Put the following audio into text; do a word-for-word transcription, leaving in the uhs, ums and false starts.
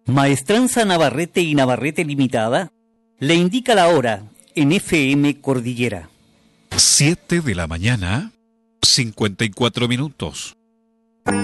Maestranza Navarrete y Navarrete Limitada le indica la hora en F M Cordillera. Siete de la mañana, cincuenta y cuatro minutos.